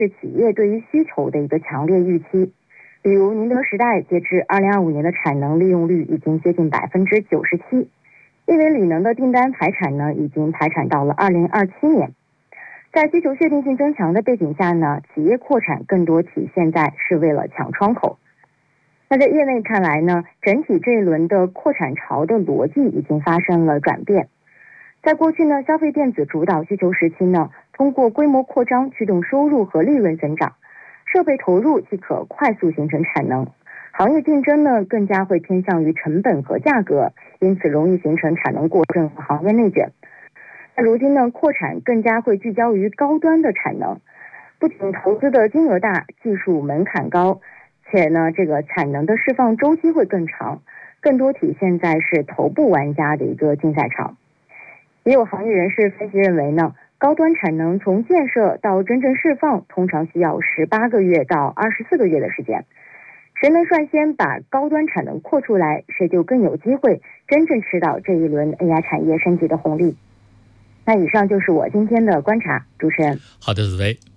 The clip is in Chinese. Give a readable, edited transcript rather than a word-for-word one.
是企业对于需求的一个强烈预期。比如宁德时代截至2025年的产能利用率已经接近97%，因为锂能的订单排产呢已经排产到了2027年。在需求确定性增强的背景下呢，企业扩产更多体现在是为了抢窗口。那在业内看来呢，整体这一轮的扩产潮的逻辑已经发生了转变。在过去呢，消费电子主导需求时期呢，通过规模扩张驱动收入和利润增长，设备投入即可快速形成产能，行业竞争呢更加会偏向于成本和价格，因此容易形成产能过剩和行业内卷。那如今呢，扩产更加会聚焦于高端的产能，不仅投资的金额大，技术门槛高，且呢这个产能的释放周期会更长，更多体现在是头部玩家的一个竞赛场。也有行业人士分析认为呢，高端产能从建设到真正释放通常需要18个月到24个月的时间，谁能率先把高端产能扩出来，谁就更有机会真正吃到这一轮 AI 产业升级的红利。那以上就是我今天的观察，主持人。 好的，紫薇。